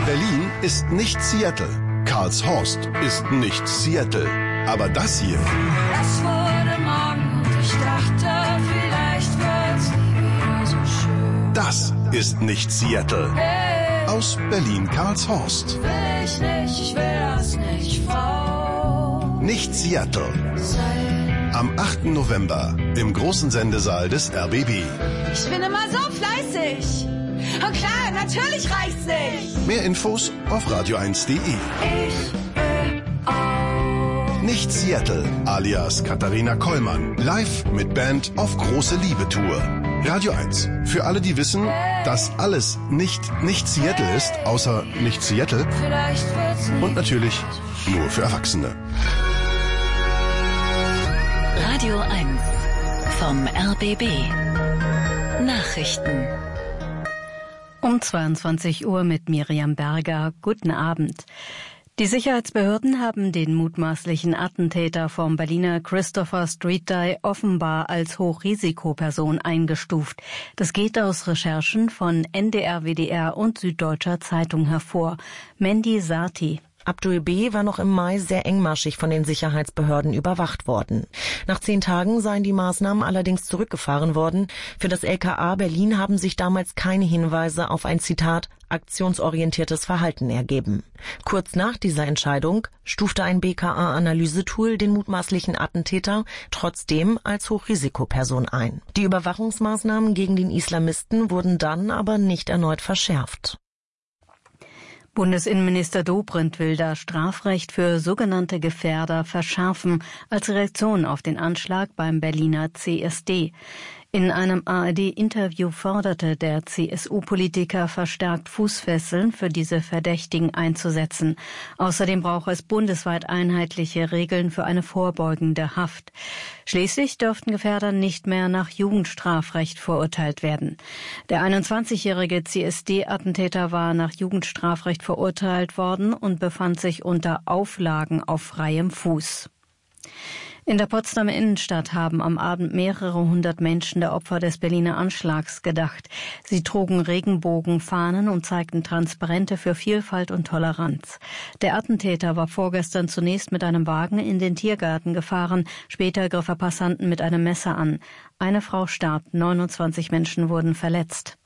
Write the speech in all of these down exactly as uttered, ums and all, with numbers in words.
Berlin ist nicht Seattle. Karlshorst ist nicht Seattle. Aber das hier... Es wurde Morgen und ich dachte, vielleicht wird's nie wieder so schön. Das ist nicht Seattle. Hey, aus Berlin-Karlshorst. will ich nicht, ich will das nicht, Frau. Nicht Seattle. Sein. Am achten November im großen Sendesaal des R B B. Ich bin immer so fleißig. Und klar, natürlich reicht's nicht. Mehr Infos auf radio eins punkt de. Ich will auch. Nicht Seattle, alias Katharina Kollmann. Live mit Band auf große Liebe-Tour. Radio eins. Für alle, die wissen, dass alles nicht nicht Seattle ist, außer nicht Seattle. Vielleicht wird's nie. Und natürlich nur für Erwachsene. Radio eins vom R B B. Nachrichten. Um zweiundzwanzig Uhr mit Miriam Berger. Guten Abend. Die Sicherheitsbehörden haben den mutmaßlichen Attentäter vom Berliner Christopher Street Die offenbar als Hochrisikoperson eingestuft. Das geht aus Recherchen von N D R, W D R und Süddeutscher Zeitung hervor. Mandy Sati. Abdul B. war noch im Mai sehr engmaschig von den Sicherheitsbehörden überwacht worden. Nach zehn Tagen seien die Maßnahmen allerdings zurückgefahren worden. Für das L K A Berlin haben sich damals keine Hinweise auf ein, Zitat, aktionsorientiertes Verhalten ergeben. Kurz nach dieser Entscheidung stufte ein B K A-Analysetool den mutmaßlichen Attentäter trotzdem als Hochrisikoperson ein. Die Überwachungsmaßnahmen gegen den Islamisten wurden dann aber nicht erneut verschärft. Bundesinnenminister Dobrindt will das Strafrecht für sogenannte Gefährder verschärfen, als Reaktion auf den Anschlag beim Berliner C S D. In einem A R D-Interview forderte der C S U-Politiker verstärkt Fußfesseln für diese Verdächtigen einzusetzen. Außerdem brauche es bundesweit einheitliche Regeln für eine vorbeugende Haft. Schließlich dürften Gefährder nicht mehr nach Jugendstrafrecht verurteilt werden. Der einundzwanzigjährige C S D-Attentäter war nach Jugendstrafrecht verurteilt worden und befand sich unter Auflagen auf freiem Fuß. In der Potsdamer Innenstadt haben am Abend mehrere hundert Menschen der Opfer des Berliner Anschlags gedacht. Sie trugen Regenbogenfahnen und zeigten Transparente für Vielfalt und Toleranz. Der Attentäter war vorgestern zunächst mit einem Wagen in den Tiergarten gefahren. Später griff er Passanten mit einem Messer an. Eine Frau starb, neunundzwanzig Menschen wurden verletzt.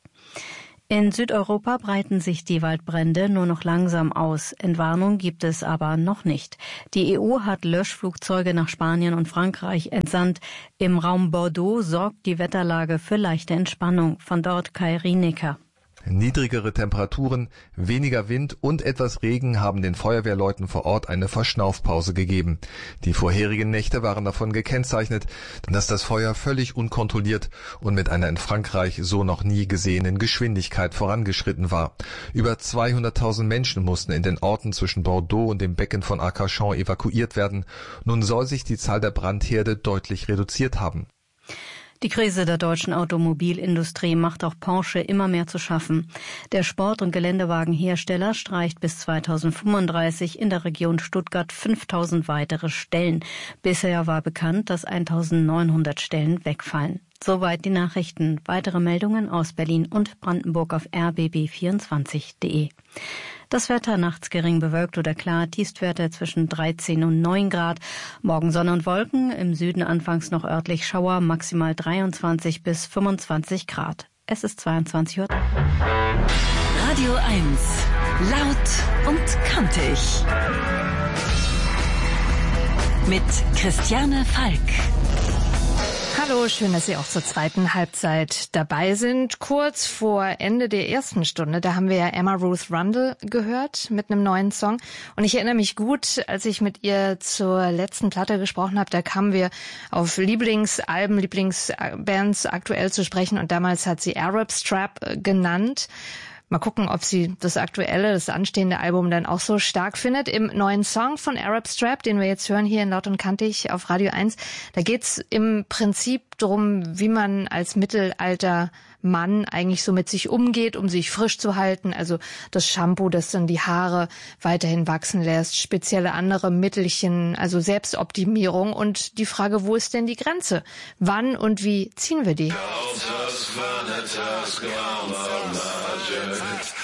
In Südeuropa breiten sich die Waldbrände nur noch langsam aus. Entwarnung gibt es aber noch nicht. Die E U hat Löschflugzeuge nach Spanien und Frankreich entsandt. Im Raum Bordeaux sorgt die Wetterlage für leichte Entspannung. Von dort Kai Rienecker. Niedrigere Temperaturen, weniger Wind und etwas Regen haben den Feuerwehrleuten vor Ort eine Verschnaufpause gegeben. Die vorherigen Nächte waren davon gekennzeichnet, dass das Feuer völlig unkontrolliert und mit einer in Frankreich so noch nie gesehenen Geschwindigkeit vorangeschritten war. Über zweihunderttausend Menschen mussten in den Orten zwischen Bordeaux und dem Becken von Arcachon evakuiert werden. Nun soll sich die Zahl der Brandherde deutlich reduziert haben. Die Krise der deutschen Automobilindustrie macht auch Porsche immer mehr zu schaffen. Der Sport- und Geländewagenhersteller streicht bis zweitausendfünfunddreißig in der Region Stuttgart fünftausend weitere Stellen. Bisher war bekannt, dass eintausendneunhundert Stellen wegfallen. Soweit die Nachrichten. Weitere Meldungen aus Berlin und Brandenburg auf r b b vierundzwanzig punkt de. Das Wetter nachts gering bewölkt oder klar, Tiefstwerte zwischen dreizehn und neun Grad. Morgen Sonne und Wolken, im Süden anfangs noch örtlich Schauer, maximal dreiundzwanzig bis fünfundzwanzig Grad. Es ist zweiundzwanzig Uhr. Radio eins. Laut und kantig. Mit Christiane Falk. Hallo, schön, dass Sie auch zur zweiten Halbzeit dabei sind. Kurz vor Ende der ersten Stunde, da haben wir ja Emma Ruth Rundle gehört mit einem neuen Song. Und ich erinnere mich gut, als ich mit ihr zur letzten Platte gesprochen habe, da kamen wir auf Lieblingsalben, Lieblingsbands aktuell zu sprechen. Und damals hat sie Arab Strap genannt. Mal gucken, ob sie das aktuelle, das anstehende Album dann auch so stark findet. Im neuen Song von Arab Strap, den wir jetzt hören hier in Laut und Kantig auf Radio eins, da geht's im Prinzip drum, wie man als Mittelalter Mann eigentlich so mit sich umgeht, um sich frisch zu halten. Also das Shampoo, das dann die Haare weiterhin wachsen lässt, spezielle andere Mittelchen, also Selbstoptimierung und die Frage, wo ist denn die Grenze? Wann und wie ziehen wir die?